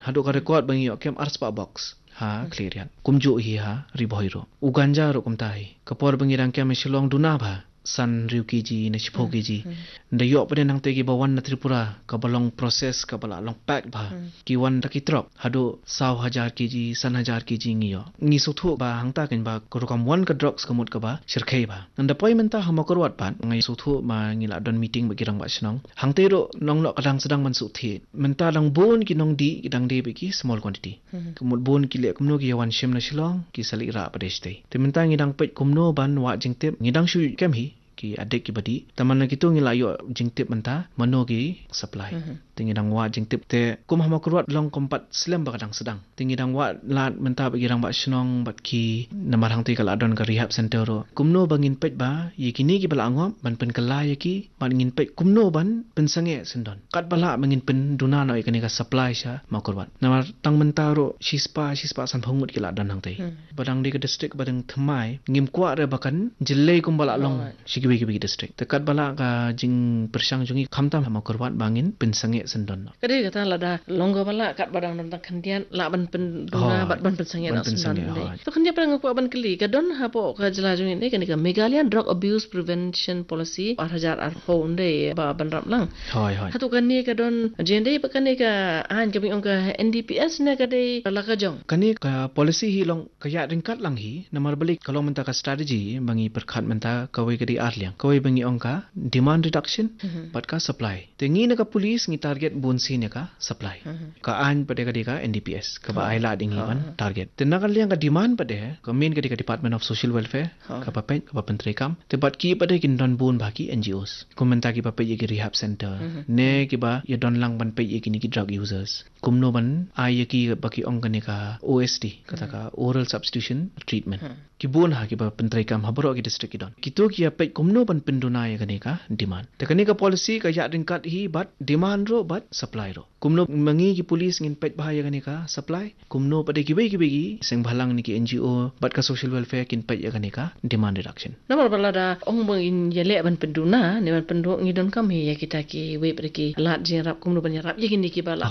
Hadu ka record bangi kem arspa box. Ha clear yan. Kumju hi ha riboiro. Uganja ro kumtahi. Kapor bangi rang kem shilong duna ba. San riu kiji na chipo kiji. Da yok pada nang tegi bawan na Tripura kabalong proses kabala long pack ba. Kiwan da kitrok. Hadu 1,000 kiji san 1,000 kiji ngiyo. Ngi suthu ba hangta ken ba kurukam wan ka drugs kamut ka ba shirkai ba. Nanda poi menta hamakurwat ban ngai suthu ma ngila don meeting bagi rang ba sinong. Hangte ro nong lo kadang sedang man suthi. Menta lang bon ki nong di kidang de bagi small quantity. Kamut bon ki le kumno ki yawan shim na shilong ki salira padeste. Te menta ngidang pet kumno ban wa jingtip ngidang shu kem hi ki adik ki badi taman lagi tu ngilayo jingtip menta mano ki supply tingi dang wa jingtip te kum hama kurwat long kompat slam bakadang sedang tingi dang wa lat menta bagi rang ba snong bat ki namar hang ti kala don ka rehab center ro kumno bangin pet ba yi kini ki bala angom ban pen kala ya ki ban ngin pet kumno ban pen sange sendon kat bala bangin pen duna no ikani ka supply sha ma kurwat namar tang menta ro shispa san phongut ki la don hang ti badang di ka district badang thmai ngim kwa re bakan jillei kum bala long bagi district tekat bala ka jing persang jungi khamtam ma kurwat bangin pensange sendon kade kata lada longgo bala kat badang nang kandian la ban pen duna bat ban pensange na sendon to kandia parang ko ban kli ka don hapo ka jela jungi ne kan ka Meghalaya Drug Abuse Prevention Policy 8000 ar honde ba ban ram lang hoi hatu kan ni ka don jende pa kan ni ka an ka bing ka NDPS ne ka de la ka jong kani ka policy hi long kaya ringkat lang hi namar balik kalau menta ka strategy bangi perkhat menta kawai kadi arliang kawai bangi ongka demand reduction pat ka supply tengi na ka police ngi target bunsi ne ka supply ka an pade ka dika NDPS ka ba aila ding hiban target tenaga liang ka demand pade ka main ka dika Department of Social Welfare ka papet ka pentri kam te bat ki pade kin don bun baki NGOs komenta ki papet ki rehab center ne ki ba ye don lang ban pe ye ki ni ki drug users kumno ban ai ki baki ong ka ne ka OST kata ka oral substitution treatment ki bun ha ki ba pentri kam habro ki district ki don kitu ki apet kumno ban penduna ya kani ka demand te kani ka policy ka ya ringkat hi bat demand ro bat supply ro kumno mangi ki police ngin pet bahaya kani ka supply kumno pade ki begi seng bhalang ni ki NGO bat ka social welfare kin pet ya kani ka demand reduction namar balada ong bangin yele ban penduna ne ban pendu ngi don kam hi ya kita ki we pade ki lat jin rap kumno ban rap ye kini ki bala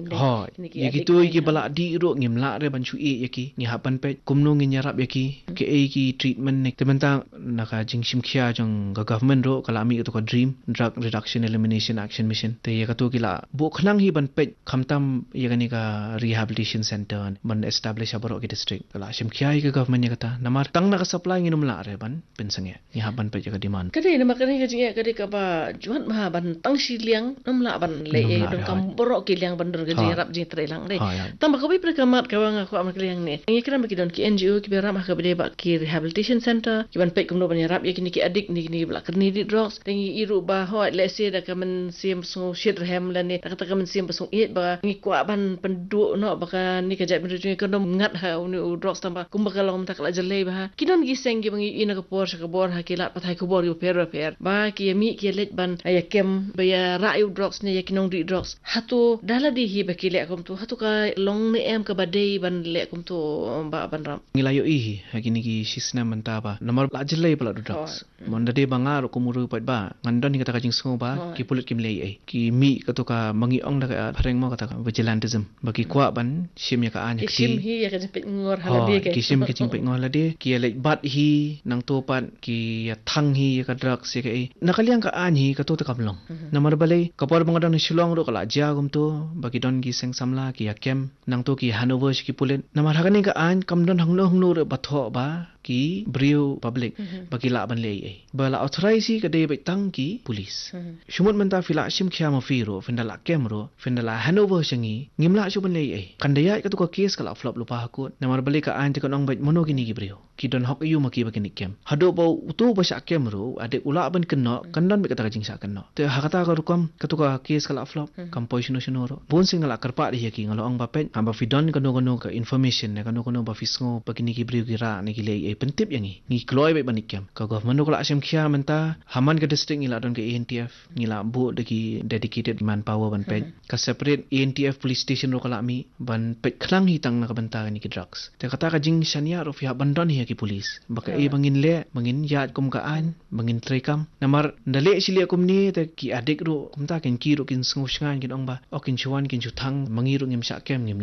ni ye kitu ki bala di ro ngim la re ban chu e ye ki ni hapan pet kumno ngin yarap ye ki ke e ki treatment ne te mentang naka jing simkhia jong ga government ro kala mi to ka dream drug reduction elimination action mission te ye ka to kila bo khlang hi ban pet khamtam ye gani ka rehabilitation center ban establish abaro ki district kala simkhia hi ka government ye kata namar tang na ka supply nginum la re ban pensange ni ha ban pet ye ka demand kade na makani ka jinge kade ka ba juan ma ban tang si liang nom la ban le e do kam boro ki liang ban dur ga jing rap jing tre lang re tam ka bi prekamat ka wang ko am kliang ne ngi kram ki don ki NGO ki beram ka bede ba ki rehabilitation center ki ban pet kumno ban rap ye ki ni ki adik ni bla kerni di drugs tengi iru ba ho let's say da kamen sim so shit hem la ne ta kamen sim so it ba ngi kwa ban pendu no ba ka ni ka jat ben ju ka dom ngat ha uni drugs tamba kum ba ka lom tak la jale ba ki don gi seng gi bangi ina ka por ka bor ha ki lat pathai ko bor yu per ba ki mi ki let ban ya kem ba ya ra yu drugs ne ya ki nong di drugs hatu dala di hi ba ki le kum tu hatu ka long ne em ka ba dei ban le kum tu ba ban ram ngilayo ihi hakini ki shisna manta ba namar la jale pala drugs monda de bangar kumuru pat ba ngandon ni kata ka jing sungo ba ki pulut kim lei ai ki mi ka to ka mangi ong da ka phareng mo kata ka vigilantism bagi kwa ban shim ya ka an ki shim hi ya ka jipit ngor hala de ki shim ki jing pet ngor la de ki le bat hi nang to pat ki thang hi ka drugs ya ka ai nakaliang ka an hi ka to ta kamlong namar balai ka por bang don shilong ro kala ja gum to bagi don ki seng samla ki ya kem nang to ki hanover ki pulen namar hakani ka an kam don hangno re batho ba ki brio public bagi la ban lei ai bala authorize ka de tang ki police shumut menta fila sim khia ma firo findala kemro findala hanover shangi ngimla chu ban lei ai kandaya ka to ka case kala flop lupa hakut namar bali ka an te konong bai mono gini ki brio ki don hok yu ma ki bagini kem hado bo utu ba sha kemro ade ula ban kenno kandon be kata ka jingsa kenno te hakata ka rukom ka to ka case kala flop composition ro bon singala karpa ri ki ngalo ang ba pen amba fidon kono ka information ne kono ba fisngo bagini ki brio ki ra ne ki lei pentip yang ni kloi bai banikyam ka government ko la asim khia menta haman ka district ngila don ka ANTF ngila bu deki dedicated manpower ban pe ka separate ANTF police station ro kala mi ban pe khlang hi tang na ka banta ni ki drugs te kata ka jing shania ro fia bandon hi ki police baka e bangin le bangin yat kum ka an bangin trekam namar ndale sile kum ni te ki adik ro kum ta ken ki ro kin sngu shngan kin ong ba o kin chuan kin chu thang mangi ro ngim sha kem ngim